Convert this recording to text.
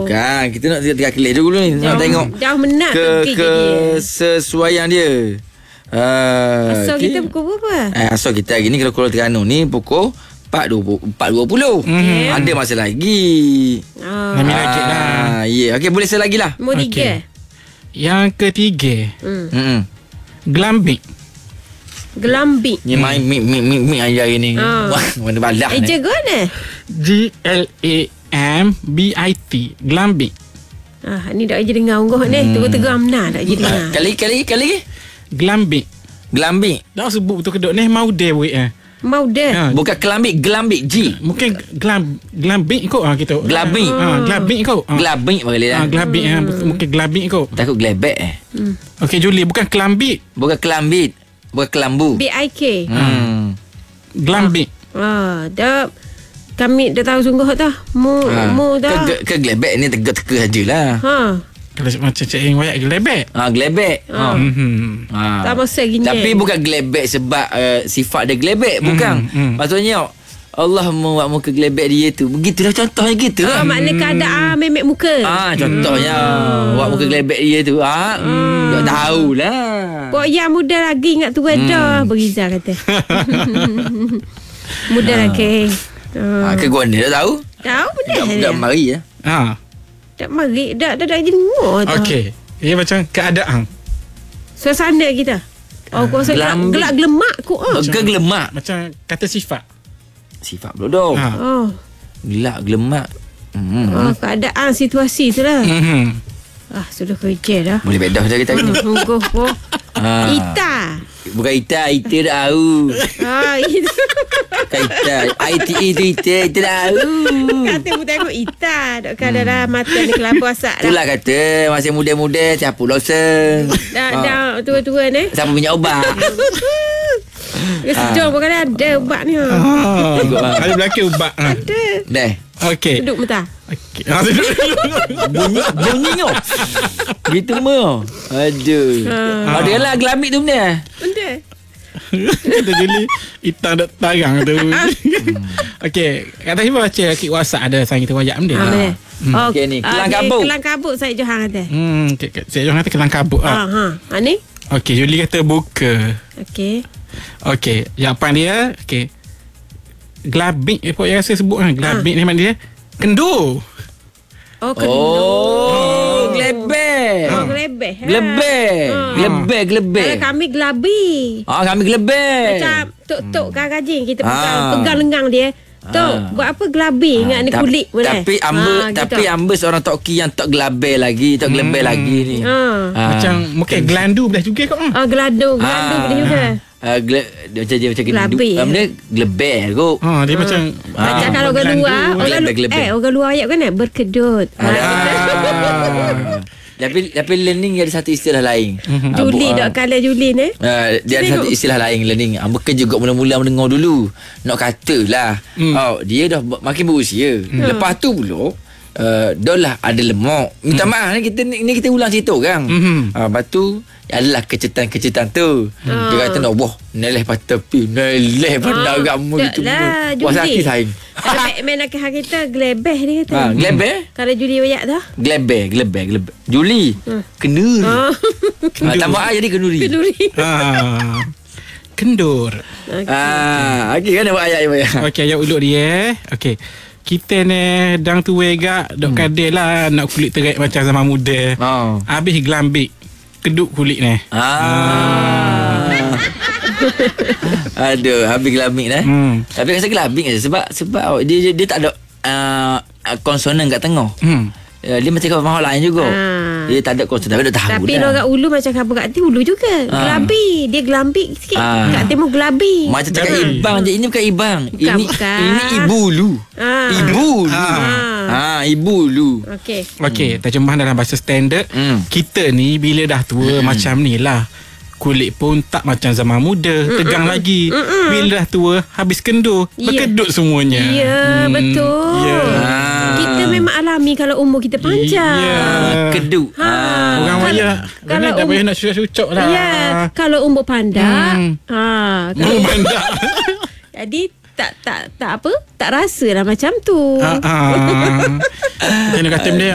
Bukan, kita nak tengah kelih dulu ni. Nak tengok jauh menat kesesuaian dia. Asal kita pukul berapa? Asal kita hari ni kalau Kuala Terengganu ni pukul 4.20. Ada masa lagi. Lami lagi lah. Ya, okey, boleh saya lagi lah. Nombor 3. Yang ketiga, Gelambik. Gelambik. Ni main mik hari ni. Mana balah ni. Jago ni. GLAMBIT. Gelambik. Ni dak je dengar unggoh ni. Tegur-tegur amna dak je dengar. Kali. Gelambik. Dah sebut betul kedok ni mau dia buat Mau dah. Bukan gelambik G. Mungkin gelambik kot kita. Gelambik. Gelambik kot. Gelambik boleh dah. Gelambik mungkin gelambik kot. Takut gelebek Okey Julie, bukan kelambik. Bukan kelambit. Bukan kelambu. BIK. Gelambik. Dah kami dah tahu sungguh dah. Mu dah. Ke gelebek ni teka-teka sajalah. Kalau macam Cik Ing wayak gelebek. Gelebek. Tak masa gini. Tapi bukan gelebek sebab sifat dia gelebek. Bukan. Maksudnya Allah membuat muka gelebek dia tu. Begitulah contohnya gitu lah. Maknanya keadaan memek muka. Contohnya buat muka gelebek dia tu. Tak tahulah. Pok yang muda lagi ingat tua dah. Beriza kata. Muda lagi. Ke Gonda dah tahu? Tahu benar. Dah mari ya. Tak mari. Dah jadi ngor tu. Okey. Ia macam keadaan. Suasana kita. Kau rasa gelak gelemak kok. Gelemak. Macam kata sifat. Sifat belum. Gelak gelemak. Keadaan situasi tu lah. Sudah kerja dah. Boleh bedah dah kita ni. Sungguh pun. Ita. Bukan Ita dah tahu. Itu. Bukan Ita. ITE tu Ita dah tahu. Kata pun tengok Ita. Dok kada dah mata ni kelapa asak dah. Itulah kata masih muda-muda siapa losen. Dah tua-tua ni. Siapa punya ubat. Sejauh pun kan ada ubat ni. Ada belakang ubat. Ada. Dah. Okey. Duduk mentah. Okey. Bunyi tu. Gitu mo. Aduh. Ada lah gelambik tu benda. Benda. Kita jeli hitam dak tarang tu. Okey, kata siapa baca kit WhatsApp ada sang kita wayak benda. Okey ni, kelang kabut. Kelang kabut saya Johan kata. Saya Johan kata kelang kabut. Ni? Okey, Juli kata buka. Okey, jawapan dia okey. Gelabik apa yang saya sebut kan? Gelabik ni makna dia kendur. Kendur. Gelebek. Gelebek. Gelebek. Kalau kami gelabi. Kami gelebek. Macam tok garajing kita pegang lengang dia. Tok, buat apa gelabi ingat ni kulit pun Tapi amba seorang toki yang tak gelabel lagi, tak gelebel lagi ni. Macam mungkin gelandu boleh juga kok. Gelandu boleh juga. Dia macam gelabik. Dia gelebek kot. Dia macam kalau orang luar, orang luar ayat kan berkedut. Tapi learning ada satu istilah lain. Juli dok kala Juli ni. Dia ada satu istilah lain learning. Bukan juga mula-mula mendengar dulu. Nak katalah. Dia dah makin berusia. Lepas tu pula dah lah ada lemak. Minta maaf ni kita ulang cerita orang. Lepas tu adalah kecetan-kecetan tu. Dia kata nak neleh patah tepi, neleh pandang kamu gitu. Puas hati saing. Main nak hari kita gelebeh dia kata. Gelebeh? Kalau Juli wayak dah. Gelebeh. Juli. Kenuri. Tambah A jadi kenuri. Kendur. Okey kan buat ayat ni. Okey, ayat uluk dia. Okey. Kita ni dang tua gak dok kadel lah nak kulit terik macam zaman muda. Habis gelambik. Keduk kulit ni. Aduh, habis gelambik dah. Tapi rasa gelambik sebab dia tak ada konsonan kat tengah. Dia macam kau lain juga. Dia tak ada konsonan tapi dah tahu. Tapi orang ulu macam khabar kat hati ulu juga. Gelabi, dia gelambik sikit. Kat timur gelabi. Macam cakap ibang je. Ini bukan ibang. Ini ibu lu. Ibu lu. Ibu lu. Okey, terjemahan dalam bahasa standard. Kita ni bila dah tua macam ni lah. Kulit pun tak macam zaman muda. Tegang lagi. Bila dah tua habis kendur, berkedut semuanya. Ya, betul. Kita memang alami kalau umur kita panjang. Kedut. Orang wayak kalau dah payah nak cucuk lah. Kalau umur pandang. Umur pandang. Jadi tak rasa lah macam tu. Kena kata dia